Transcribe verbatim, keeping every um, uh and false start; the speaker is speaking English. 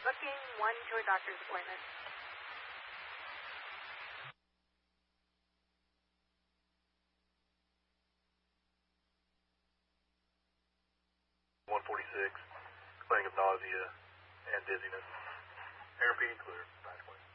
Booking one to a doctor's appointment. one forty-six, complaining of nausea and dizziness. Air P, clear. nine twenty.